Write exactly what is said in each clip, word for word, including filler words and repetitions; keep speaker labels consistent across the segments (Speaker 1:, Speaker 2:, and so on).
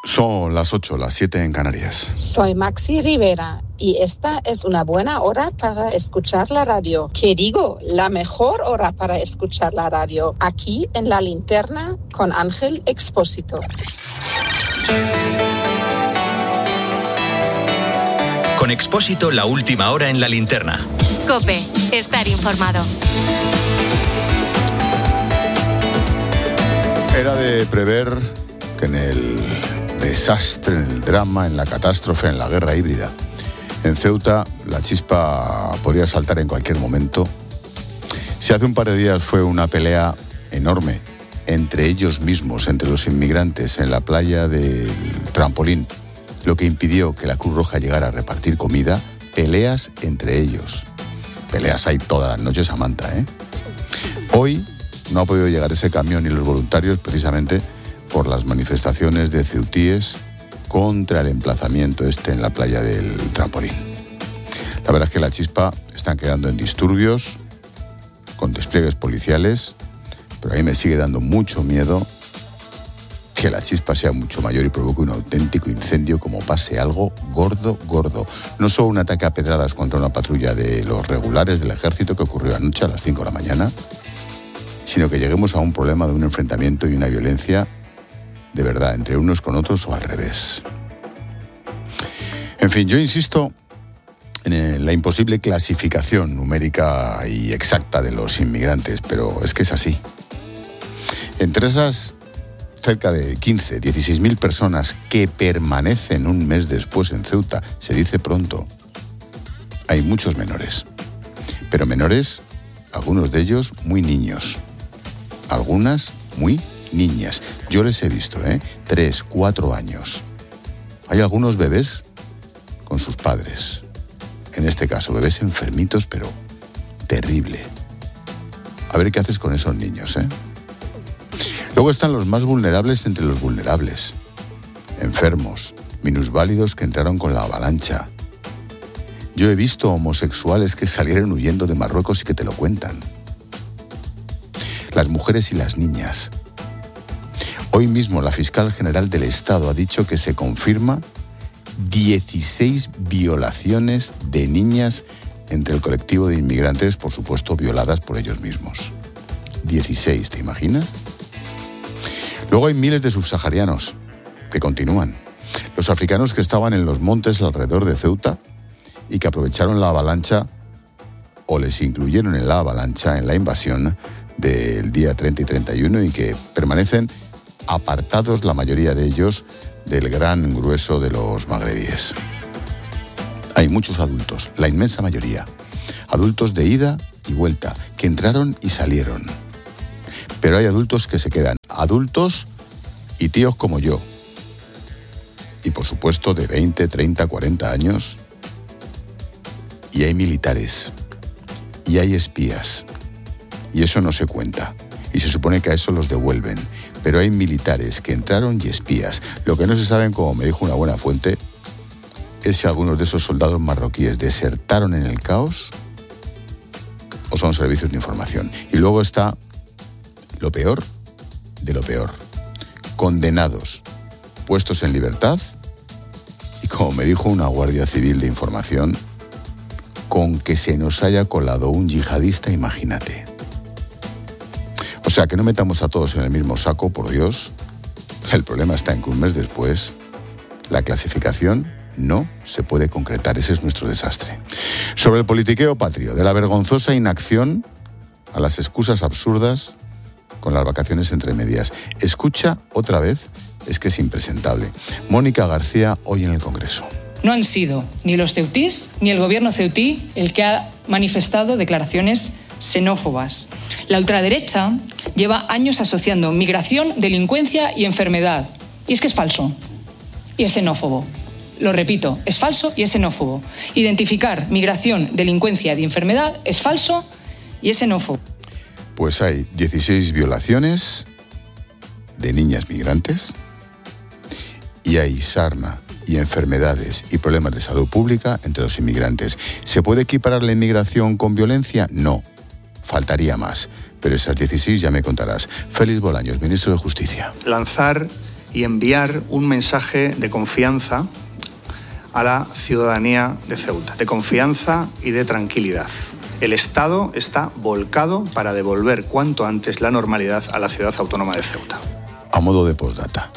Speaker 1: Son las ocho, las siete en Canarias.
Speaker 2: Soy Maxi Rivera y esta es una buena hora para escuchar la radio. ¿Qué digo? La mejor hora para escuchar la radio. Aquí en La Linterna con Ángel Expósito.
Speaker 3: Con Expósito, la última hora en La Linterna.
Speaker 4: COPE, estar informado.
Speaker 1: Era de prever que en el desastre, en el drama, en la catástrofe, en la guerra híbrida, en Ceuta, la chispa podría saltar en cualquier momento. Si hace un par de días fue una pelea enorme entre ellos mismos, entre los inmigrantes, en la playa del Trampolín, lo que impidió que la Cruz Roja llegara a repartir comida, peleas entre ellos. Peleas hay todas las noches, Samantha, ¿eh? Hoy no ha podido llegar ese camión y los voluntarios precisamente por las manifestaciones de ceutíes contra el emplazamiento este en la playa del Trampolín. La verdad es que la chispa están quedando en disturbios, con despliegues policiales, pero a mí me sigue dando mucho miedo que la chispa sea mucho mayor y provoque un auténtico incendio, como pase algo gordo, gordo. No solo un ataque a pedradas contra una patrulla de los regulares del ejército que ocurrió anoche a las cinco de la mañana, sino que lleguemos a un problema de un enfrentamiento y una violencia de verdad, entre unos con otros o al revés. En fin, yo insisto en la imposible clasificación numérica y exacta de los inmigrantes, pero es que es así. Entre esas cerca de quince, dieciséis mil personas que permanecen un mes después en Ceuta, se dice pronto, hay muchos menores. Pero menores, algunos de ellos muy niños. Algunas muy niñas. Yo les he visto, ¿eh? Tres, cuatro años. Hay algunos bebés con sus padres. En este caso, bebés enfermitos, pero terrible. A ver qué haces con esos niños, ¿eh? Luego están los más vulnerables entre los vulnerables. Enfermos, minusválidos que entraron con la avalancha. Yo he visto homosexuales que salieron huyendo de Marruecos y que te lo cuentan. Las mujeres y las niñas. Hoy mismo la fiscal general del Estado ha dicho que se confirma dieciséis violaciones de niñas entre el colectivo de inmigrantes, por supuesto violadas por ellos mismos. dieciséis, ¿te imaginas? Luego hay miles de subsaharianos que continúan. Los africanos que estaban en los montes alrededor de Ceuta y que aprovecharon la avalancha o les incluyeron en la avalancha, en la invasión del día treinta y treinta y uno y que permanecen apartados, la mayoría de ellos, del gran grueso de los magrebíes. Hay muchos adultos, la inmensa mayoría, adultos de ida y vuelta, que entraron y salieron. Pero hay adultos que se quedan, adultos y tíos como yo. Y por supuesto de veinte, treinta, cuarenta años. Y hay militares. Y hay espías. Y eso no se cuenta. Y se supone que a eso los devuelven. Pero hay militares que entraron y espías. Lo que no se sabe, como me dijo una buena fuente, es si algunos de esos soldados marroquíes desertaron en el caos o son servicios de información. Y luego está lo peor de lo peor. Condenados, puestos en libertad y, como me dijo una guardia civil de información, con que se nos haya colado un yihadista, imagínate. O sea, que no metamos a todos en el mismo saco, por Dios. El problema está en que un mes después la clasificación no se puede concretar. Ese es nuestro desastre. Sobre el politiqueo patrio, de la vergonzosa inacción a las excusas absurdas con las vacaciones entre medias. Escucha otra vez, es que es impresentable. Mónica García, hoy en el Congreso.
Speaker 5: No han sido ni los ceutís ni el gobierno ceutí el que ha manifestado declaraciones xenófobas. La ultraderecha lleva años asociando migración, delincuencia y enfermedad. Y es que es falso. Y es xenófobo. Lo repito, es falso y es xenófobo. Identificar migración, delincuencia y enfermedad es falso y es xenófobo.
Speaker 1: Pues hay dieciséis violaciones de niñas migrantes y hay sarna y enfermedades y problemas de salud pública entre los inmigrantes. ¿Se puede equiparar la inmigración con violencia? No, faltaría más. Pero esas dieciséis ya me contarás. Félix Bolaños, ministro de Justicia.
Speaker 6: Lanzar y enviar un mensaje de confianza a la ciudadanía de Ceuta, de confianza y de tranquilidad. El Estado está volcado para devolver cuanto antes la normalidad a la ciudad autónoma de Ceuta.
Speaker 1: A modo de postdata,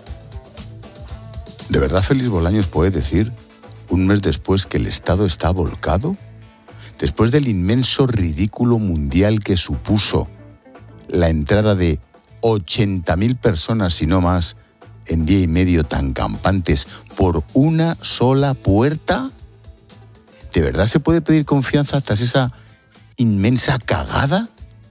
Speaker 1: ¿de verdad Félix Bolaños puede decir, un mes después, que el Estado está volcado? Después del inmenso ridículo mundial que supuso la entrada de ochenta mil personas, si no más, en día y medio tan campantes, por una sola puerta. ¿De verdad se puede pedir confianza tras esa inmensa cagada?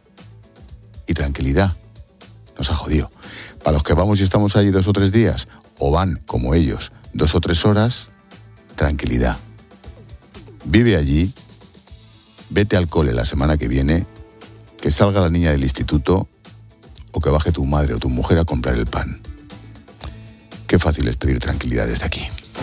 Speaker 1: Y tranquilidad. Nos ha jodido. Para los que vamos y estamos allí dos o tres días, o van, como ellos, dos o tres horas, tranquilidad. Vive allí, vete al cole la semana que viene, que salga la niña del instituto o que baje tu madre o tu mujer a comprar el pan. Qué fácil es pedir tranquilidad desde aquí.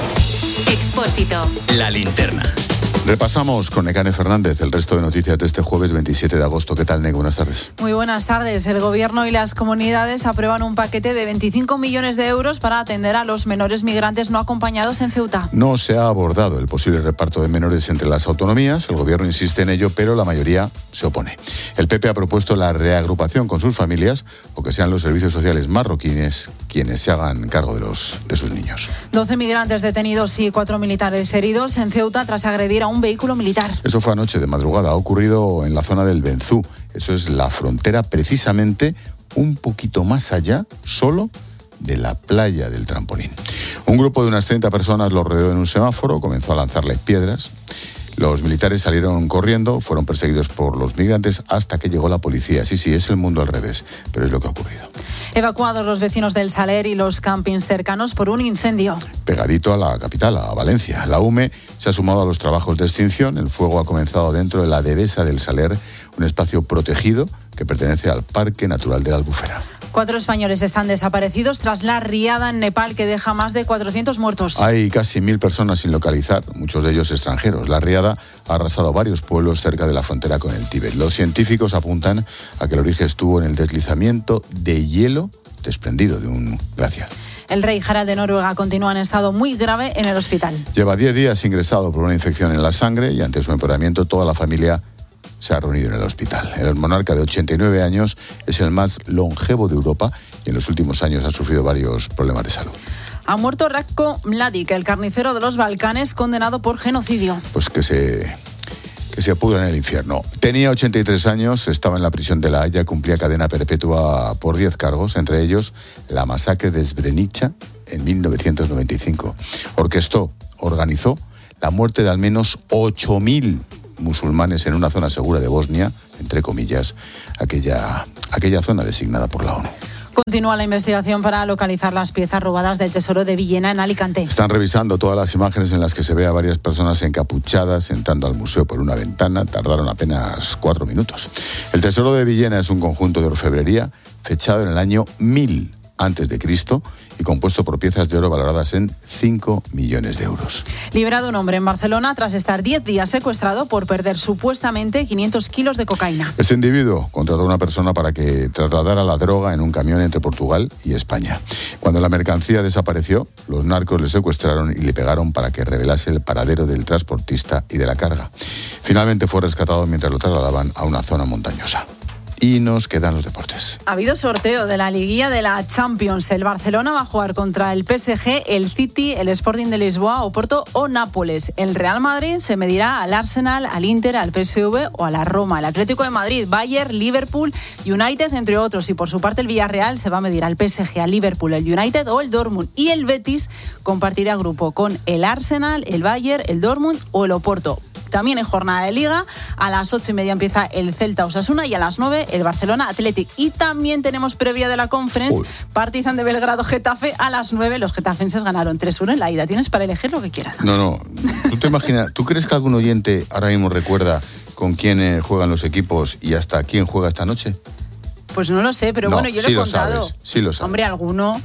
Speaker 4: Expósito.
Speaker 3: La linterna.
Speaker 1: Repasamos con Nekane Fernández el resto de noticias de este jueves veintisiete de agosto. ¿Qué tal, Nek? Buenas tardes.
Speaker 7: Muy buenas tardes. El Gobierno y las comunidades aprueban un paquete de veinticinco millones de euros para atender a los menores migrantes no acompañados en Ceuta.
Speaker 1: No se ha abordado el posible reparto de menores entre las autonomías. El Gobierno insiste en ello, pero la mayoría se opone. El P P ha propuesto la reagrupación con sus familias o que sean los servicios sociales marroquíes quienes se hagan cargo de, los, de sus niños.
Speaker 7: doce migrantes detenidos y cuatro militares heridos en Ceuta tras agredir a un vehículo militar.
Speaker 1: Eso fue anoche de madrugada. Ha ocurrido en la zona del Benzú. Eso es la frontera, precisamente un poquito más allá, solo de la playa del Trampolín. Un grupo de unas treinta personas los rodeó en un semáforo, comenzó a lanzarles piedras. Los militares salieron corriendo, fueron perseguidos por los migrantes hasta que llegó la policía. Sí, sí, es el mundo al revés, pero es lo que ha ocurrido.
Speaker 7: Evacuados los vecinos del Saler y los campings cercanos por un incendio.
Speaker 1: Pegadito a la capital, a Valencia. La U M E se ha sumado a los trabajos de extinción. El fuego ha comenzado dentro de la Devesa del Saler, un espacio protegido que pertenece al Parque Natural de la Albufera.
Speaker 7: Cuatro españoles están desaparecidos tras la riada en Nepal que deja más de cuatrocientos muertos.
Speaker 1: Hay casi mil personas sin localizar, muchos de ellos extranjeros. La riada ha arrasado varios pueblos cerca de la frontera con el Tíbet. Los científicos apuntan a que el origen estuvo en el deslizamiento de hielo desprendido de un glaciar.
Speaker 7: El rey Harald de Noruega continúa en estado muy grave en el hospital.
Speaker 1: Lleva diez días ingresado por una infección en la sangre y ante su empeoramiento toda la familia se ha reunido en el hospital. El monarca de ochenta y nueve años es el más longevo de Europa y en los últimos años ha sufrido varios problemas de salud.
Speaker 7: Ha muerto Ratko Mladic, el carnicero de los Balcanes, condenado por genocidio.
Speaker 1: Pues que se, que se pudra en el infierno. Tenía ochenta y tres años, estaba en la prisión de La Haya, cumplía cadena perpetua por diez cargos, entre ellos la masacre de Srebrenica en mil novecientos noventa y cinco. Orquestó, organizó la muerte de al menos ocho mil musulmanes en una zona segura de Bosnia, entre comillas, aquella, aquella zona designada por la ONU.
Speaker 7: Continúa la investigación para localizar las piezas robadas del Tesoro de Villena en Alicante.
Speaker 1: Están revisando todas las imágenes en las que se ve a varias personas encapuchadas entrando al museo por una ventana. Tardaron apenas cuatro minutos. El Tesoro de Villena es un conjunto de orfebrería fechado en el año mil antes de Cristo y compuesto por piezas de oro valoradas en cinco millones de euros.
Speaker 7: Liberado un hombre en Barcelona tras estar diez días secuestrado por perder supuestamente quinientos kilos de cocaína.
Speaker 1: Este individuo contrató a una persona para que trasladara la droga en un camión entre Portugal y España. Cuando la mercancía desapareció, los narcos le secuestraron y le pegaron para que revelase el paradero del transportista y de la carga. Finalmente fue rescatado mientras lo trasladaban a una zona montañosa. Y nos quedan los deportes.
Speaker 7: Ha habido sorteo de la liguilla de la Champions. El Barcelona va a jugar contra el P S G, el City, el Sporting de Lisboa, Oporto o Nápoles. El Real Madrid se medirá al Arsenal, al Inter, al P S V o a la Roma. El Atlético de Madrid, Bayern, Liverpool, United, entre otros. Y por su parte el Villarreal se va a medir al P S G, al Liverpool, el United o el Dortmund. Y el Betis compartirá grupo con el Arsenal, el Bayern, el Dortmund o el Oporto. También en jornada de Liga, a las ocho y media empieza el Celta Osasuna y a las nueve el Barcelona Athletic. Y también tenemos previa de la Conference, Uy. Partizan de Belgrado Getafe a las nueve. Los getafenses ganaron tres uno en la ida. Tienes para elegir lo que quieras.
Speaker 1: No, no. ¿Tú te imaginas? ¿Tú crees que algún oyente ahora mismo recuerda con quién juegan los equipos y hasta quién juega esta noche?
Speaker 7: Pues no lo sé, pero
Speaker 1: no,
Speaker 7: bueno, yo
Speaker 1: sí
Speaker 7: lo he
Speaker 1: lo
Speaker 7: contado.
Speaker 1: Sabes, sí lo sabes.
Speaker 7: Hombre, alguno.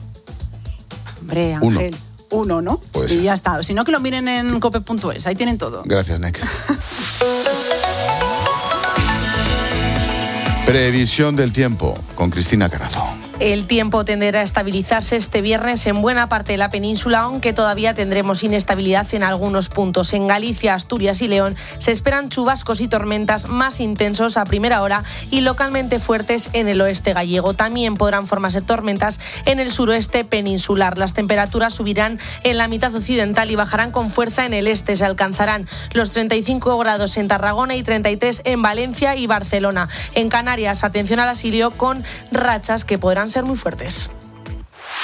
Speaker 7: Hombre, Ángel.
Speaker 1: Uno.
Speaker 7: Uno, ¿no?
Speaker 1: Pues
Speaker 7: y ya está. Si no, que lo miren en cope punto es. Ahí tienen todo.
Speaker 1: Gracias, Nek. Previsión del tiempo con Cristina Carazo.
Speaker 8: El tiempo tenderá a estabilizarse este viernes en buena parte de la península, aunque todavía tendremos inestabilidad en algunos puntos. En Galicia, Asturias y León se esperan chubascos y tormentas más intensos a primera hora y localmente fuertes en el oeste gallego. También podrán formarse tormentas en el suroeste peninsular. Las temperaturas subirán en la mitad occidental y bajarán con fuerza en el este. Se alcanzarán los treinta y cinco grados en Tarragona y treinta y tres en Valencia y Barcelona. En Canarias, atención al asilio con rachas que podrán ser muy fuertes.